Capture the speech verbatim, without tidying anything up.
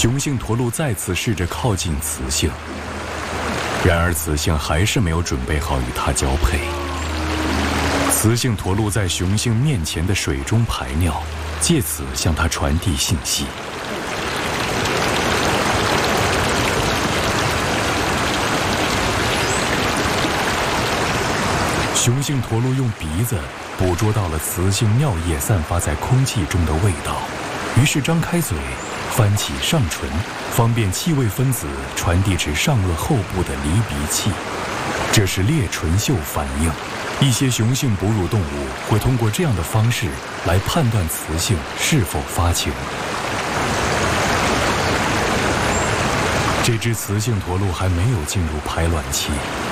雄性驼鹿再次试着靠近雌性，然而雌性还是没有准备好与它交配。雌性驼鹿在雄性面前的水中排尿，借此向它传递信息。雄性驼鹿用鼻子捕捉到了雌性尿液散发在空气中的味道，于是张开嘴，翻起上唇，方便气味分子传递至上颚后部的离鼻器。这是裂唇嗅反应。一些雄性哺乳动物会通过这样的方式来判断雌性是否发情。这只雌性驼鹿还没有进入排卵期，